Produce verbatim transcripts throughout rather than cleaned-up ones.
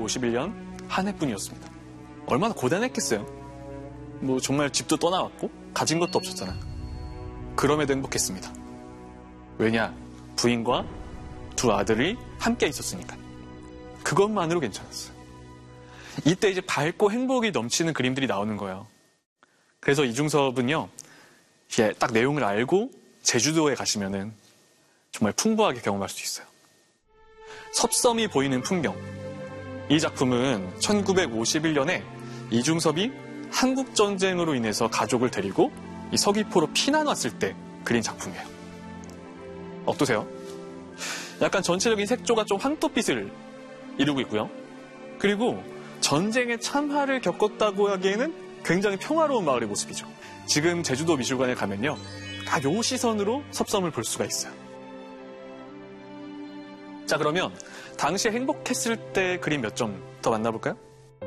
천구백오십일 년 한 해뿐이었습니다. 얼마나 고단했겠어요. 뭐 정말 집도 떠나왔고 가진 것도 없었잖아요. 그럼에도 행복했습니다. 왜냐? 부인과 두 아들이 함께 있었으니까. 그것만으로 괜찮았어요. 이때 이제 밝고 행복이 넘치는 그림들이 나오는 거예요. 그래서 이중섭은요, 이게 딱 내용을 알고 제주도에 가시면은 정말 풍부하게 경험할 수 있어요. 섭섬이 보이는 풍경. 이 작품은 천구백오십일 년에 이중섭이 한국전쟁으로 인해서 가족을 데리고 이 서귀포로 피난 왔을 때 그린 작품이에요. 어떠세요? 약간 전체적인 색조가 좀 황토빛을 이루고 있고요. 그리고 전쟁의 참화를 겪었다고 하기에는 굉장히 평화로운 마을의 모습이죠. 지금 제주도 미술관에 가면요, 다 요 시선으로 섭섬을 볼 수가 있어요. 자, 그러면 당시에 행복했을 때 그림 몇 점 더 만나볼까요?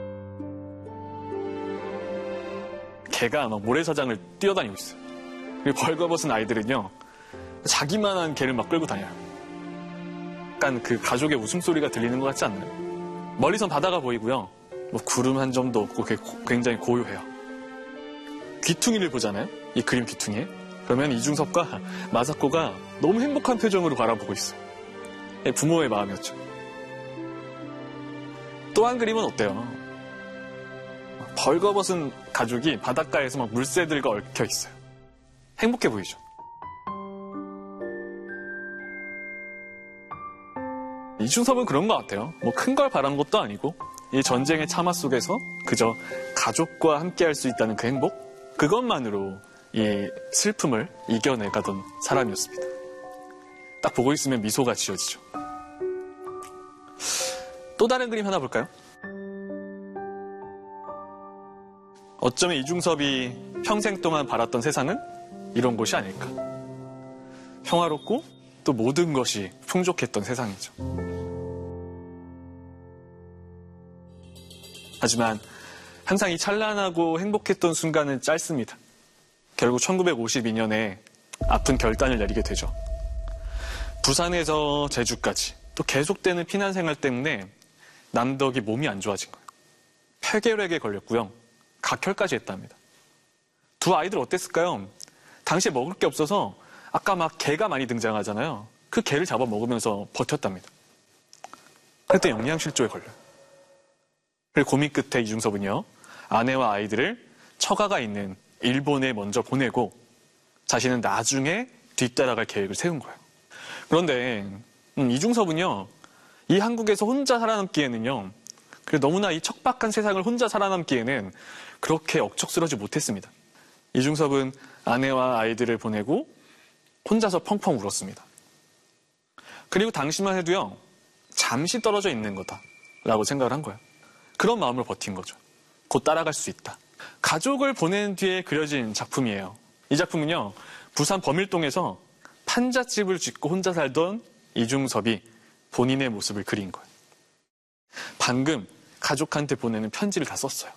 개가 막 모래사장을 뛰어다니고 있어요. 그리고 벌거벗은 아이들은요, 자기만한 개를 막 끌고 다녀요. 약간 그 가족의 웃음소리가 들리는 것 같지 않나요? 멀리선 바다가 보이고요. 뭐 구름 한 점도 없고 굉장히 고요해요. 귀퉁이를 보잖아요. 이 그림 귀퉁이에. 그러면 이중섭과 마사코가 너무 행복한 표정으로 바라보고 있어요. 부모의 마음이었죠. 또 한 그림은 어때요? 벌거벗은 가족이 바닷가에서 막 물새들과 얽혀 있어요. 행복해 보이죠? 이중섭은 그런 것 같아요. 뭐 큰 걸 바란 것도 아니고 이 전쟁의 참화 속에서 그저 가족과 함께할 수 있다는 그 행복? 그것만으로 이 슬픔을 이겨내가던 사람이었습니다. 딱 보고 있으면 미소가 지어지죠. 또 다른 그림 하나 볼까요? 어쩌면 이중섭이 평생 동안 바랐던 세상은 이런 곳이 아닐까. 평화롭고 또 모든 것이 풍족했던 세상이죠. 하지만 항상 이 찬란하고 행복했던 순간은 짧습니다. 결국 천구백오십이 년에 아픈 결단을 내리게 되죠. 부산에서 제주까지 또 계속되는 피난 생활 때문에 남덕이 몸이 안 좋아진 거예요. 폐결핵에 걸렸고요. 각혈까지 했답니다. 두 아이들 어땠을까요? 당시에 먹을 게 없어서 아까 막 게가 많이 등장하잖아요. 그 게를 잡아 먹으면서 버텼답니다. 그때 영양실조에 걸려요. 그리고 고민 끝에 이중섭은요, 아내와 아이들을 처가가 있는 일본에 먼저 보내고 자신은 나중에 뒤따라갈 계획을 세운 거예요. 그런데 음, 이중섭은요, 이 한국에서 혼자 살아남기에는요, 그리고 너무나 이 척박한 세상을 혼자 살아남기에는 그렇게 억척스러지 못했습니다. 이중섭은 아내와 아이들을 보내고 혼자서 펑펑 울었습니다. 그리고 당시만 해도요, 잠시 떨어져 있는 거다라고 생각을 한 거예요. 그런 마음으로 버틴 거죠. 곧 따라갈 수 있다. 가족을 보낸 뒤에 그려진 작품이에요. 이 작품은요, 부산 범일동에서 판잣집을 짓고 혼자 살던 이중섭이 본인의 모습을 그린 거예요. 방금 가족한테 보내는 편지를 다 썼어요.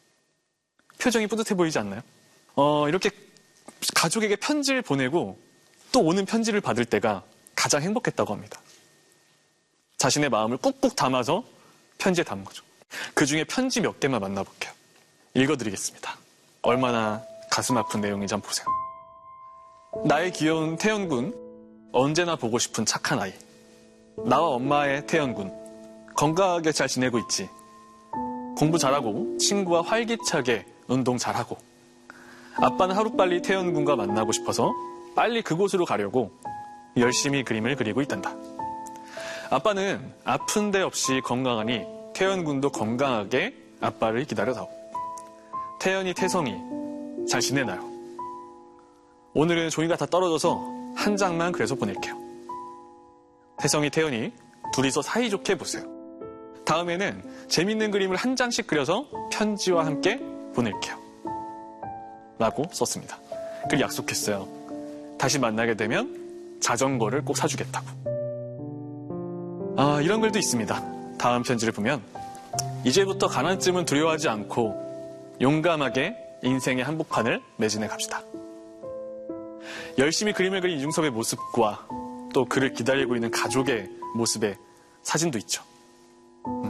표정이 뿌듯해 보이지 않나요? 어, 이렇게 가족에게 편지를 보내고 또 오는 편지를 받을 때가 가장 행복했다고 합니다. 자신의 마음을 꾹꾹 담아서 편지에 담은 거죠. 그 중에 편지 몇 개만 만나볼게요. 읽어드리겠습니다. 얼마나 가슴 아픈 내용인지 한번 보세요. 나의 귀여운 태연군, 언제나 보고 싶은 착한 아이. 나와 엄마의 태연군, 건강하게 잘 지내고 있지. 공부 잘하고 친구와 활기차게 운동 잘하고. 아빠는 하루빨리 태연군과 만나고 싶어서 빨리 그곳으로 가려고 열심히 그림을 그리고 있단다. 아빠는 아픈 데 없이 건강하니 태연군도 건강하게 아빠를 기다려다오. 태연이, 태성이 잘 지내나요? 오늘은 종이가 다 떨어져서 한 장만 그래서 보낼게요. 태성이, 태연이 둘이서 사이좋게 보세요. 다음에는 재밌는 그림을 한 장씩 그려서 편지와 함께 보낼게요. 라고 썼습니다. 그리고 약속했어요. 다시 만나게 되면 자전거를 꼭 사주겠다고. 아, 이런 글도 있습니다. 다음 편지를 보면, 이제부터 가난쯤은 두려워하지 않고 용감하게 인생의 한복판을 매진해 갑시다. 열심히 그림을 그린 이중섭의 모습과 또 그를 기다리고 있는 가족의 모습의 사진도 있죠.